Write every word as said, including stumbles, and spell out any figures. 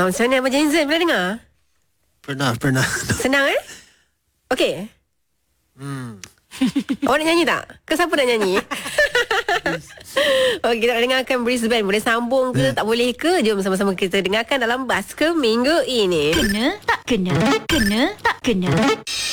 Macam mana Abang Jensen pernah dengar? Pernah, pernah. Senang eh? Okey. Hmm. Awak nak nyanyi tak? Ke siapa nak nyanyi? Okey, kita nak dengarkan Brisbane. Boleh sambung ke? Tak boleh ke? Jom sama-sama kita dengarkan dalam Bas ke minggu ini. Kena tak kena, kena tak kena.